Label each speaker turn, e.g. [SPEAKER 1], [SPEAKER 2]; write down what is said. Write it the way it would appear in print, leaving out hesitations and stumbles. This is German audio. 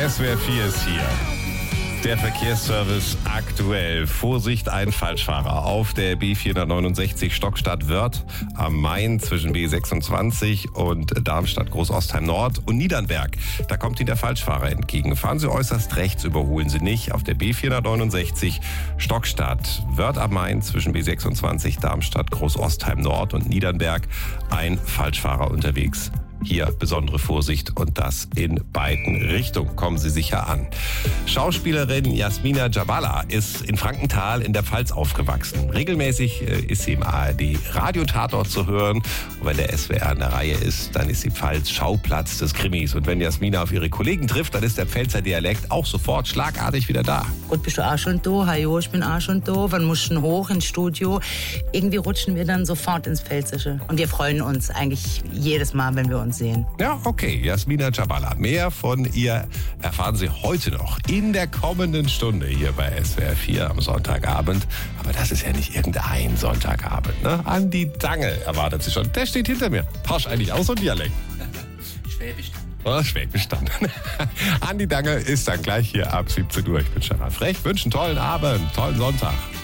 [SPEAKER 1] SWR 4 ist hier. Der Verkehrsservice aktuell. Vorsicht, ein Falschfahrer auf der B469 Stockstadt-Wörth am Main zwischen B26 und Darmstadt-Großostheim Nord und Niedernberg. Da kommt Ihnen der Falschfahrer entgegen. Fahren Sie äußerst rechts, überholen Sie nicht. Auf der B469 Stockstadt-Wörth am Main zwischen B26, Darmstadt, Großostheim Nord und Niedernberg ein Falschfahrer unterwegs. Hier besondere Vorsicht und das in beiden Richtungen. Kommen Sie sicher an. Schauspielerin Jasmina Jabala ist in Frankenthal in der Pfalz aufgewachsen. Regelmäßig ist sie im ARD-Radiotatort zu hören. Und wenn der SWR in der Reihe ist, dann ist die Pfalz Schauplatz des Krimis. Und wenn Jasmina auf ihre Kollegen trifft, dann ist der Pfälzer Dialekt auch sofort schlagartig wieder da.
[SPEAKER 2] Gut, bist du auch schon da? Hallo, ich bin auch schon da. Wann musst du hoch ins Studio? Irgendwie rutschen wir dann sofort ins Pfälzische. Und wir freuen uns eigentlich jedes Mal, wenn wir uns sehen.
[SPEAKER 1] Ja, okay, Jasmina Jabala. Mehr von ihr erfahren Sie heute noch in der kommenden Stunde hier bei SWR 4 am Sonntagabend. Aber das ist ja nicht irgendein Sonntagabend, ne? Andi Dange erwartet Sie schon. Der steht hinter mir. Tausch eigentlich auch so ein Dialekt.
[SPEAKER 3] Schwäbisch.
[SPEAKER 1] Oh, Schwäbisch dann. Andi Dange ist dann gleich hier ab 17 Uhr. Ich bin Stefan Frech. Wünsche einen tollen Abend, tollen Sonntag.